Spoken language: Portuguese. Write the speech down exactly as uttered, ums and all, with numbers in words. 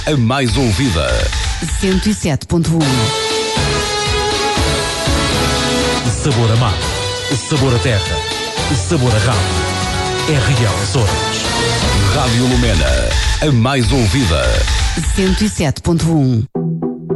a mais ouvida. cento e sete ponto um. Sabor a mar, sabor a terra, sabor a rádio. É Real Açores. Rádio Lumena, a mais ouvida. cento e sete ponto um.